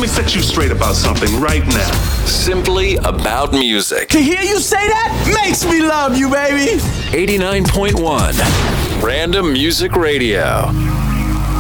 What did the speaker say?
me set you straight about something right now. Simply About Music. To hear you say that makes me love you, baby. 89.1 Random Music Radio.